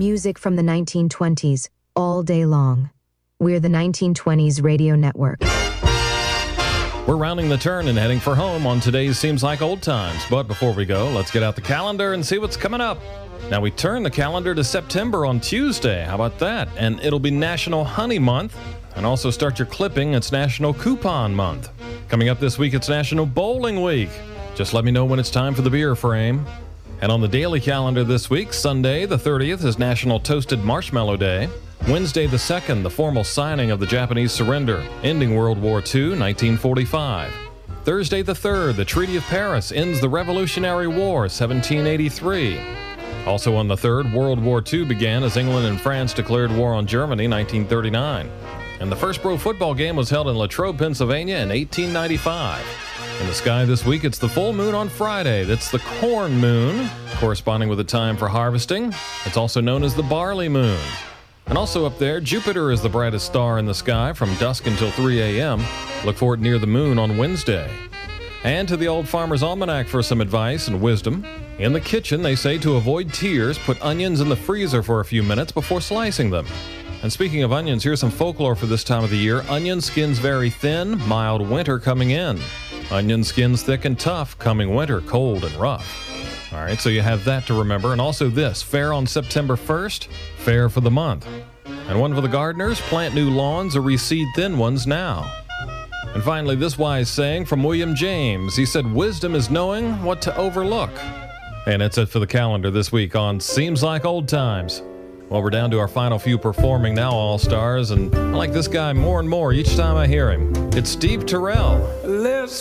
music from the 1920s, all day long. We're the 1920s Radio Network. We're rounding the turn and heading for home on today's Seems Like Old Times. But before we go, let's get out the calendar and see what's coming up. Now, we turn the calendar to September on Tuesday. How about that? And it'll be National Honey Month. And also start your clipping, it's National Coupon Month. Coming up this week, it's National Bowling Week. Just let me know when it's time for the beer frame. And on the daily calendar this week, Sunday the 30th is National Toasted Marshmallow Day. Wednesday the 2nd, the formal signing of the Japanese surrender, ending World War II, 1945. Thursday the 3rd, the Treaty of Paris ends the Revolutionary War, 1783. Also on the 3rd, World War II began as England and France declared war on Germany, 1939. And the first pro football game was held in Latrobe, Pennsylvania in 1895. In the sky this week, it's the full moon on Friday. That's the corn moon, corresponding with the time for harvesting. It's also known as the barley moon. And also up there, Jupiter is the brightest star in the sky from dusk until 3 a.m. Look for it near the moon on Wednesday. And to the Old Farmer's Almanac for some advice and wisdom. In the kitchen, they say to avoid tears, put onions in the freezer for a few minutes before slicing them. And speaking of onions, here's some folklore for this time of the year. Onion skins very thin, mild winter coming in. Onion skins thick and tough, coming winter, cold and rough. All right, so you have that to remember. And also this, fair on September 1st, fair for the month. And one for the gardeners, plant new lawns or reseed thin ones now. And finally, this wise saying from William James. He said, wisdom is knowing what to overlook. And that's it for the calendar this week on Seems Like Old Times. Well, we're down to our final few performing now, All-Stars, and I like this guy more and more each time I hear him. It's Steve Terrell. Let's